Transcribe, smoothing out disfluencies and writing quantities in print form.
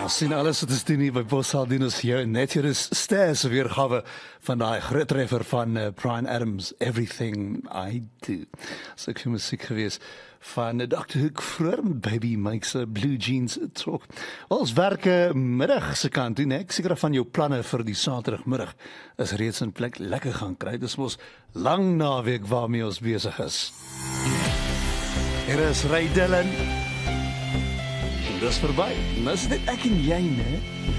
sien alles wat ons doen hier by Boshal doen ons jou net hier is Stairs weergawe van daai groot treffer van Bryan Adams, Everything I Do. So ek het musiek gewees van Dr. Hook vroeër met Baby Makes a Blue Jeans Talk. Ons werke middag se kant doen, ek seker van jou planne vir die Saterdagmiddag is reeds in plek lekker gaan kry. Dis mos lang naweek waarmee ons besig is. Hier is Ray Dillon. Dis verby. Dis net ek en jy, né?